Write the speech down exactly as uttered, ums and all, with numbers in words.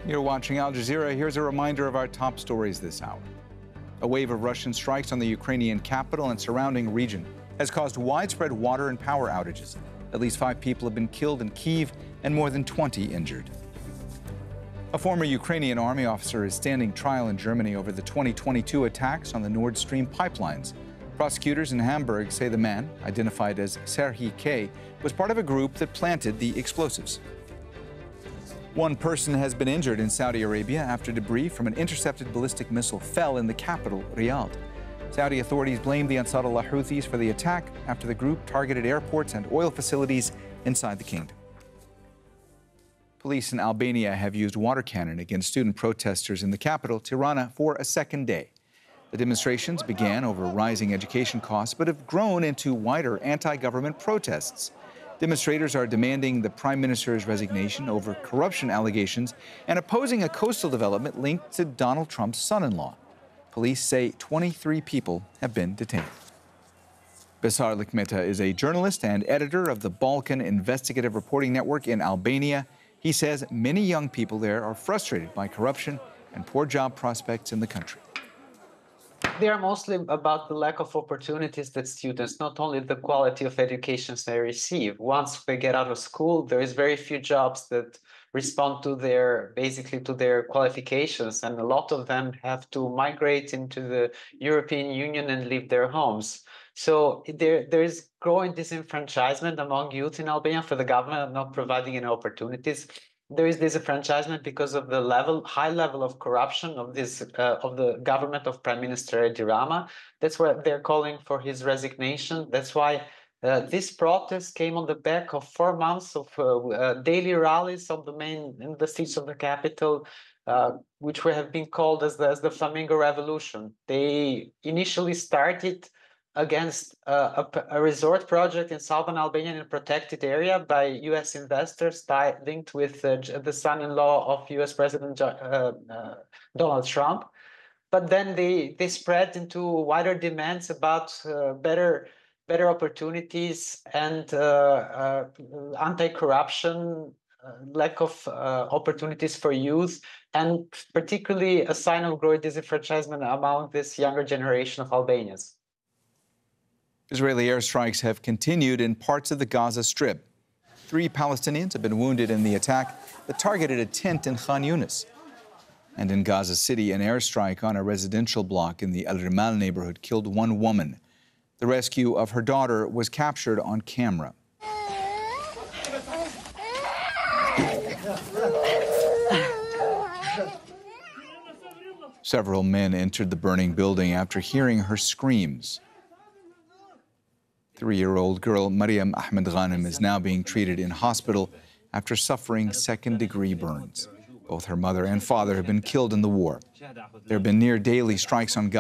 You're watching Al Jazeera. Here's a reminder of our top stories this hour. A wave of Russian strikes on the Ukrainian capital and surrounding region has caused widespread water and power outages. At least five people have been killed in Kyiv and more than twenty injured. A former Ukrainian army officer is standing trial in Germany over the twenty twenty-two attacks on the Nord Stream pipelines. Prosecutors in Hamburg say the man, identified as Serhiy K., was part of a group that planted the explosives. One person has been injured in Saudi Arabia after debris from an intercepted ballistic missile fell in the capital, Riyadh. Saudi authorities blame the Ansarullah Houthis for the attack after the group targeted airports and oil facilities inside the kingdom. Police in Albania have used water cannon against student protesters in the capital, Tirana, for a second day. The demonstrations began over rising education costs, but have grown into wider anti-government protests. Demonstrators are demanding the Prime Minister's resignation over corruption allegations and opposing a coastal development linked to Donald Trump's son-in-law. Police say twenty-three people have been detained. Besar Likmeta is a journalist and editor of the Balkan Investigative Reporting Network in Albania. He says many young people there are frustrated by corruption and poor job prospects in the country. They are mostly about the lack of opportunities that students, not only the quality of education they receive. Once they get out of school, there is very few jobs that respond to their, basically to their qualifications. And a lot of them have to migrate into the European Union and leave their homes. So there, there is growing disenfranchisement among youth in Albania for the government not providing any opportunities. There is disenfranchisement because of the level, high level of corruption of this uh, of the government of Prime Minister Edi Rama. That's why they're calling for his resignation. That's why uh, this protest came on the back of four months of uh, uh, daily rallies of the main in the streets of the capital, uh, which have been called as the, as the Flamingo Revolution. They initially started against uh, a, a resort project in southern Albania in a protected area by U S investors tie, linked with uh, the son-in-law of U S President uh, uh, Donald Trump. But then they, they spread into wider demands about uh, better, better opportunities and uh, uh, anti-corruption, uh, lack of uh, opportunities for youth, and particularly a sign of growing disenfranchisement among this younger generation of Albanians. Israeli airstrikes have continued in parts of the Gaza Strip. Three Palestinians have been wounded in the attack that targeted a tent in Khan Yunis. And in Gaza City, an airstrike on a residential block in the El Rimal neighborhood killed one woman. The rescue of her daughter was captured on camera. Several men entered the burning building after hearing her screams. Three-year-old girl Mariam Ahmed Ghanem is now being treated in hospital after suffering second-degree burns. Both her mother and father have been killed in the war. There have been near-daily strikes on Gaza.